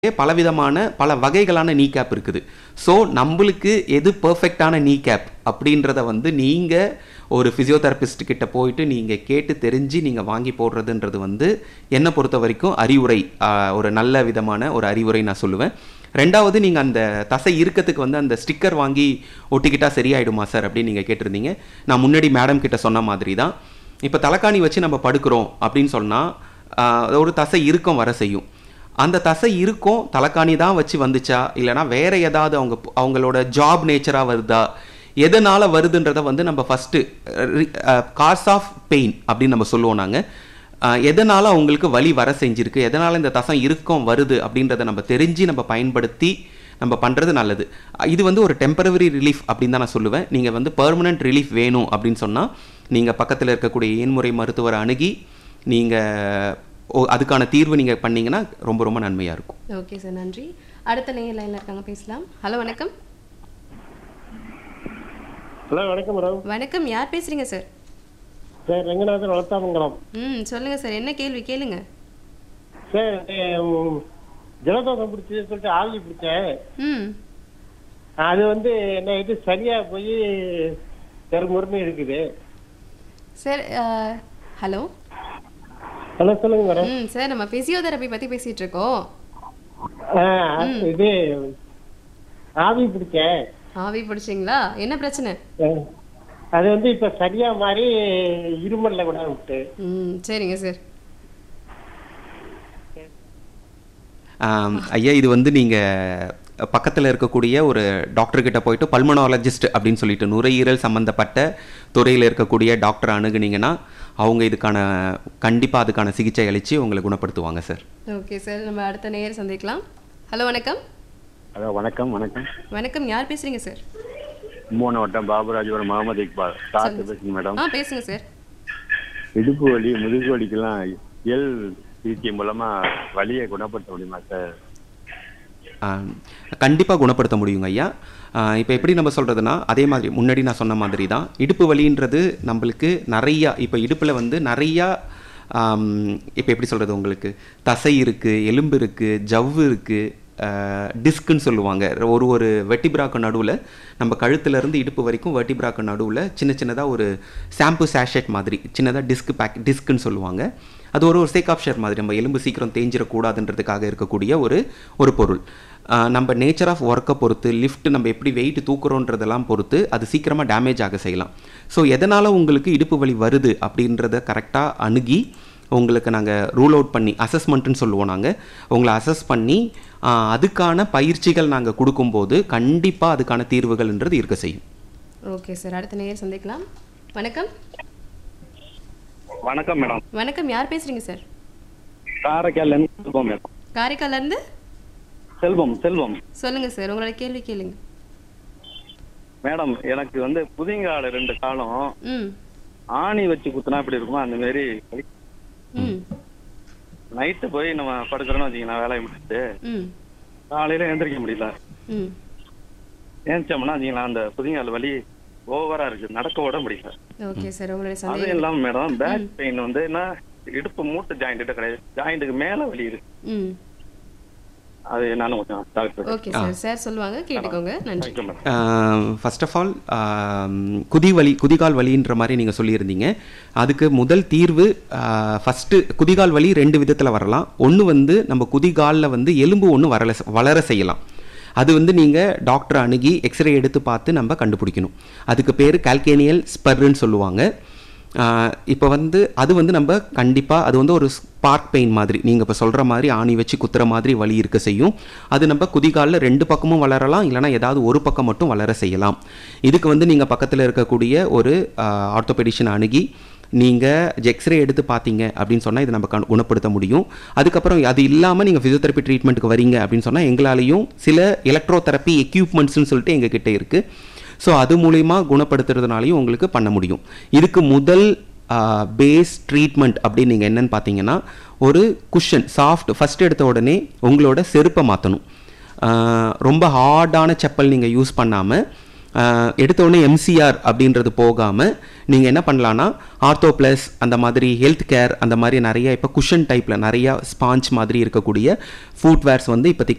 பலவிதமான பல வகைகளான நீ கேப் இருக்குது. ஸோ நம்மளுக்கு எது பெர்ஃபெக்டான நீ கேப் அப்படின்றத வந்து நீங்கள் ஒரு ஃபிசியோதெரபிஸ்ட் கிட்ட போயிட்டு நீங்கள் கேட்டு தெரிஞ்சு நீங்கள் வாங்கி போடுறதுன்றது வந்து என்னை பொறுத்த வரைக்கும் அறிவுரை, ஒரு நல்ல விதமான ஒரு அறிவுரை நான் சொல்லுவேன். ரெண்டாவது, நீங்கள் அந்த தசை இருக்கத்துக்கு வந்து அந்த ஸ்டிக்கர் வாங்கி ஒட்டிக்கிட்டால் சரியாயிடுமா சார் அப்படின்னு நீங்கள் கேட்டிருந்தீங்க. நான் முன்னாடி மேடம் கிட்ட சொன்ன மாதிரி தான். இப்போ தலைக்காணி வச்சு நம்ம படுக்கிறோம் அப்படின்னு சொன்னால் ஒரு தசை இறுக்கம் வர செய்யும். அந்த தசை இருக்கும் தலைக்காணி தான் வச்சு வந்துச்சா, இல்லைனா வேறு ஏதாவது அவங்களோட ஜாப் நேச்சராக வருதா, எதனால் வருதுன்றதை வந்து நம்ம ஃபஸ்ட்டு காஸ் ஆஃப் பெயின் அப்படின்னு நம்ம சொல்லுவோம். நாங்கள் எதனால் அவங்களுக்கு வலி வர செஞ்சுருக்கு, எதனால் இந்த தசை இறுக்கம் வருது அப்படின்றத நம்ம தெரிஞ்சு நம்ம பயன்படுத்தி நம்ம பண்ணுறது நல்லது. இது வந்து ஒரு டெம்பரவரி ரிலீஃப் அப்படின்னு தான் நான் சொல்லுவேன். நீங்கள் வந்து பெர்மனன்ட் ரிலீஃப் வேணும் அப்படின்னு சொன்னால் நீங்கள் பக்கத்தில் இருக்கக்கூடிய ஏன்முறை மருத்துவரை அணுகி நீங்கள் அதுக்கான தீர்வு நீங்கள் பண்ணீங்கன்னா ரொம்ப ரொம்ப நன்மையாக இருக்கும். ஓகே சார், நன்றி. அடுத்த நேயர் லைனில் இருக்காங்க, பேசலாம். ஹலோ, வணக்கம். ஹலோ, வணக்கம் மேடம். வணக்கம், யார் பேசுறீங்க சார்? சார் ரெங்கநாதன் வளர்த்தாமங்கலம். சொல்லுங்க சார், என்ன கேள்வி கேளுங்க. சார் ஜலதோஷம் பிடிச்சி சொல்லிட்டு ஆவி பிடிச்சேன். அது வந்து என்ன இது சரியா போய் பெருமுறுன்னு இருக்குது சார். ஹலோ ஹலோ, சொல்லுங்க மேடம். சார், நம்ம பிசியோதெரபி பத்தி பேசிட்டு இருக்கோம். இது ஆவி பிடிச்சேன். ஆவி பிடிச்சிங்களா? என்ன பிரச்சனை? அது வந்து இப்ப சரியா மாதிரி இருமல்ல கூட விட்டு. சரிங்க சார். ஐயா, இது வந்து நீங்கள் பக்கத்தில் இருக்கக்கூடிய ஒரு டாக்டர்கிட்ட போயிட்டு பல்மனாலஜிஸ்ட் அப்படின்னு சொல்லிட்டு நுரையீரல் சம்மந்தப்பட்ட துறையில் இருக்கக்கூடிய டாக்டர் அணுகுனீங்கன்னா அவங்க இதுக்கான கண்டிப்பாக அதுக்கான சிகிச்சை அளித்து உங்களை குணப்படுத்துவாங்க சார். ஓகே சார், நம்ம அடுத்த நேயர் சந்திக்கலாம். ஹலோ, வணக்கம். ஹலோ, வணக்கம். வணக்கம் வணக்கம், யார் பேசுறீங்க சார்? மூணவட்டம் பாபுராஜோட முகமது இக்பால். டாக்டர் பேசுங்க மேடம். பேசுங்க சார். இடுப்பு வலி, முதுகு வலிக்கெல்லாம் எல் சிகிச்சை மூலமாக வலியை குணப்படுத்த முடியுமா சார்? கண்டிப்பாக குணப்படுத்த முடியுங்க ஐயா. இப்போ எப்படி நம்ம சொல்கிறதுனா, அதே மாதிரி முன்னாடி நான் சொன்ன மாதிரி தான் இடுப்பு வலின்றது நம்மளுக்கு நிறையா, இப்போ இடுப்பில் வந்து நிறையா இப்போ எப்படி சொல்கிறது, உங்களுக்கு தசை இருக்குது, எலும்பு இருக்குது, ஜவ்வு இருக்குது, டிஸ்க்குன்னு சொல்லுவாங்க. ஒரு வெர்டிப்ராக்கு நடுவில், நம்ம கழுத்துலேருந்து இடுப்பு வரைக்கும் வெர்டிப்ராக்கு நடுவில் சின்ன சின்னதாக ஒரு ஷாம்பு சேஷெட் மாதிரி சின்னதாக டிஸ்க்குன்னு சொல்லுவாங்க. அது ஒரு சேக்காப்ஷர் மாதிரி, நம்ம எலும்பு சீக்கிரம் தேஞ்சிடக்கூடாதுன்றதுக்காக இருக்கக்கூடிய ஒரு பொருள். நம்ம நேச்சர் ஆஃப் ஒர்க்கை பொறுத்து, லிஃப்ட் நம்ம எப்படி வெயிட் தூக்குறோன்றதெல்லாம் பொறுத்து அது சீக்கிரமாக டேமேஜ் ஆக செய்யலாம். ஸோ எதனால் உங்களுக்கு இடுப்பு வலி வருது அப்படின்றத கரெக்டாக அணுகி உங்களுக்கு நாங்கள் ரூல் அவுட் பண்ணி அசஸ்மெண்ட்டுன்னு சொல்லுவோம். நாங்கள் உங்களை அசஸ் பண்ணி அதுக்கான பயிற்சிகள் நாங்கள் கொடுக்கும்போது கண்டிப்பாக அதுக்கான தீர்வுகள்ன்றது இருக்க செய்யும். ஓகே சார், அடுத்த நேயர் சந்திக்கலாம். வணக்கம். வணக்கம் மேடம். வணக்கம், யார் பேசுறீங்க சார்? காரைக்கால்லேருந்து செல்வம் மேடம். காரைக்கால்லேருந்து செல்வம். சொல்லுங்க சார், உங்களோட கேள்வி கேளுங்க. மேடம், எனக்கு வந்து புதிங்கால 2 காலம் ஆணி வச்சு குத்துனா எப்படி இருக்குமோ அந்த மாதிரி நைட்டு போய் நம்ம படுக்கிறோன்னு வச்சுக்கோங்க, வேலையை முடிச்சுட்டு காலையில எந்திரிக்க முடியல. ஏந்திச்சோம்னா வச்சுக்கலாம் அந்த புதிங்கால் வலி ஓவரா இருக்கு, நடக்க ஓட முடியல. ஓகே சார், உங்களுடைய அது சந்தேகம். இல்லாம மேடம் பேக் பெயின் வந்து என்ன, இடுப்பு மூட்டு ஜாயிண்ட் கிடையாது, ஜாயிண்ட்டுக்கு மேல வலி இருக்கு. அது என்னன்னு கொஞ்சம் டாக்டர். ஓகே சார், சார் சொல்லுவாங்க, கேட்டுக்கோங்க. நன்றி. ஃபர்ஸ்ட் ஆஃப் ஆல், குதிகால் வலின்ற மாதிரி நீங்கள் சொல்லியிருந்தீங்க. அதுக்கு முதல் தீர்வு, ஃபஸ்ட்டு குதிகால் வலி 2 விதத்தில் வரலாம். ஒன்று வந்து நம்ம குதிகாலில் வந்து எலும்பு ஒன்று வளர செய்யலாம். அது வந்து நீங்கள் டாக்டர் அணுகி எக்ஸ்ரே எடுத்து பார்த்து நம்ம கண்டுபிடிக்கணும். அதுக்கு பேர் கால்கேனியல் ஸ்பர்ன்னு சொல்லுவாங்க. இப்போ வந்து அது வந்து நம்ம கண்டிப்பாக அது வந்து ஒரு ஸ்பார்க் பெயின் மாதிரி, நீங்கள் இப்போ சொல்கிற மாதிரி ஆணி வச்சு குத்துற மாதிரி வலி இருக்க செய்யும். அது நம்ம குதிகாலில் 2 பக்கமும் வளரலாம், இல்லைனா ஏதாவது ஒரு பக்கம் மட்டும் வளர செய்யலாம். இதுக்கு வந்து நீங்கள் பக்கத்தில் இருக்கக்கூடிய ஒரு ஆர்த்தோபெடிஷனை அணுகி நீங்கள் எக்ஸ்ரே எடுத்து பார்த்தீங்க அப்படின்னு சொன்னால் இதை நம்ம குணப்படுத்த முடியும். அதுக்கப்புறம் அது இல்லாமல் நீங்கள் ஃபிசியோதெரப்பி ட்ரீட்மெண்ட்டுக்கு வரீங்க அப்படின்னு சொன்னால் எங்களாலேயும் சில எலக்ட்ரோதெரப்பி எக்யூப்மெண்ட்ஸ்னு சொல்லிட்டு எங்ககிட்ட இருக்குது. ஸோ அது மூலிமா குணப்படுத்துறதுனாலையும் உங்களுக்கு பண்ண முடியும். இதுக்கு முதல் பேஸ் ட்ரீட்மெண்ட் அப்படின்னு நீங்கள் என்னென்னு பார்த்தீங்கன்னா, ஒரு குஷன் சாஃப்ட் ஃபஸ்ட் எடுத்த உடனே உங்களோட செருப்பை மாற்றணும். ரொம்ப ஹார்டான செப்பல் நீங்கள் யூஸ் பண்ணாமல் எடுத்தோடனே எம்சிஆர் அப்படின்றது போகாமல் நீங்கள் என்ன பண்ணலான்னா ஆர்த்தோ ப்ளஸ் அந்த மாதிரி ஹெல்த் கேர் அந்த மாதிரி நிறைய இப்போ குஷன் டைப்பில் நிறையா ஸ்பாஞ்ச் மாதிரி இருக்கக்கூடிய ஃபுட்வேர்ஸ் வந்து இப்போதைக்கு